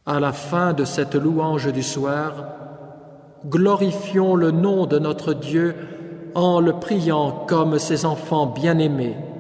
À la fin de cette louange du soir, glorifions le nom de notre Dieu en le priant comme ses enfants bien-aimés.